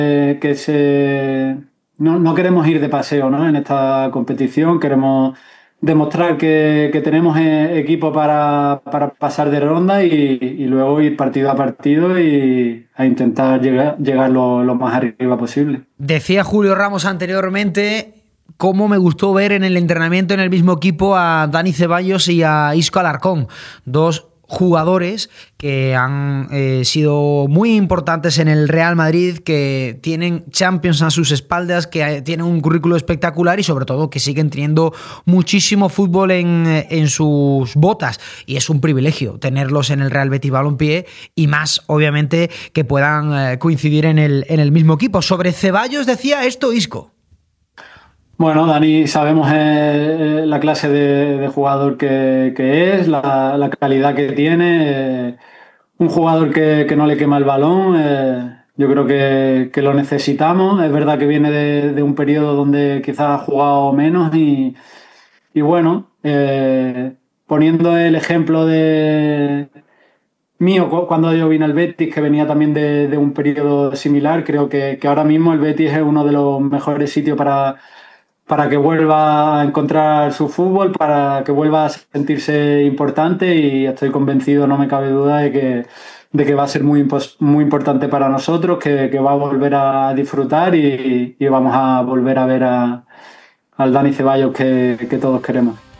no queremos ir de paseo, ¿no? En esta competición queremos demostrar que tenemos equipo para pasar de ronda y luego ir partido a partido y a intentar llegar lo más arriba posible. Decía Julio Ramos anteriormente cómo me gustó ver en el entrenamiento en el mismo equipo a Dani Ceballos y a Isco Alarcón, dos jugadores que han sido muy importantes en el Real Madrid, que tienen Champions a sus espaldas, que tienen un currículo espectacular y sobre todo que siguen teniendo muchísimo fútbol en sus botas, y es un privilegio tenerlos en el Real Betis Balompié, y más obviamente que puedan coincidir en el mismo equipo. Sobre Ceballos decía esto Isco. Bueno, Dani, sabemos la clase de jugador que es, la calidad que tiene, un jugador que no le quema el balón. Yo creo que lo necesitamos. Es verdad que viene de un periodo donde quizás ha jugado menos y bueno, poniendo el ejemplo de mío cuando yo vine al Betis, que venía también de un periodo similar, creo que ahora mismo el Betis es uno de los mejores sitios para que vuelva a encontrar su fútbol, para que vuelva a sentirse importante, y estoy convencido, no me cabe duda, de que va a ser muy importante para nosotros, que va a volver a disfrutar y vamos a volver a ver al Dani Ceballos que todos queremos.